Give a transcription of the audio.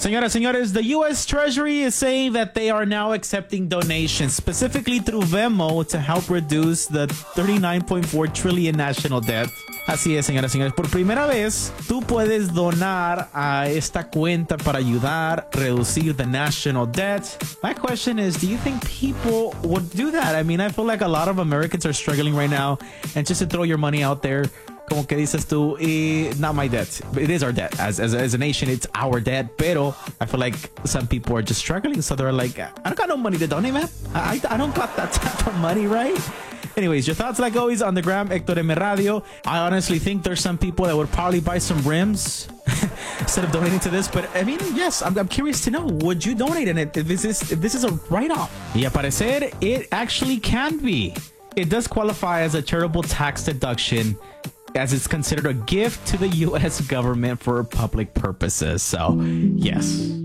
Señoras, señores, the U.S. Treasury is saying that they are now accepting donations, specifically through Venmo, to help reduce the $39.4 trillion national debt. Así es, señoras, señores. Por primera vez, tú puedes donar a esta cuenta para ayudar a reducir the national debt. My question is, do you think people would do that? I mean, I feel like a lot of Americans are struggling right now, and just to throw your money out there, como que dices tú, not my debt. It is our debt. As a nation, it's our debt. Pero I feel like some people are just struggling. So they're like, I don't got no money to donate, man. I don't got that type of money, right? Anyways, your thoughts like always on the gram, Hector M Radio. I honestly think there's some people that would probably buy some rims instead of donating to this. But I mean, yes, I'm curious to know, would you donate in it if this is a write-off? Y a parecer, it actually can be. It does qualify as a charitable tax deduction, as it's considered a gift to the U.S. government for public purposes. So, yes.